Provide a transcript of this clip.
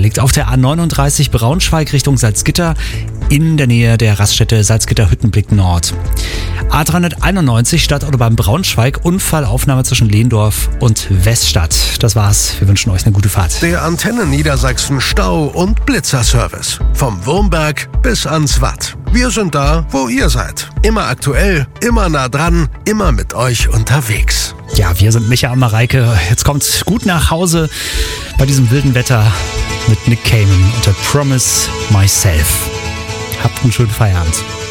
liegt auf der A39 Braunschweig Richtung Salzgitter in der Nähe der Raststätte Salzgitter-Hüttenblick Nord. A391 Stadtautobahn Braunschweig, Unfallaufnahme zwischen Lehndorf und Weststadt. Das war's. Wir wünschen euch eine gute Fahrt. Der Antenne Niedersachsen Stau- und Blitzerservice. Vom Wurmberg bis ans Watt. Wir sind da, wo ihr seid. Immer aktuell, immer nah dran, immer mit euch unterwegs. Ja, wir sind Micha und Mareike. Jetzt kommt gut nach Hause bei diesem wilden Wetter mit Nick Cayman und I Promise Myself. Habt einen schönen Feierabend.